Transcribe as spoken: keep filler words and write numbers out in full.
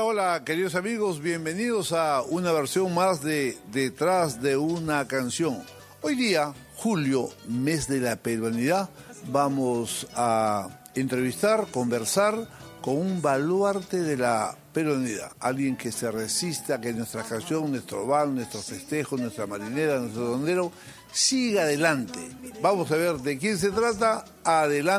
hola, queridos amigos, bienvenidos a una versión más de Detrás de una canción. Hoy día, julio, mes de la peruanidad, vamos a entrevistar, conversar con un baluarte de la peruanidad, alguien que se resista a que nuestra canción, nuestro bal, nuestro festejo, nuestra marinera, nuestro tondero siga adelante. Vamos a ver de quién se trata. Adelante.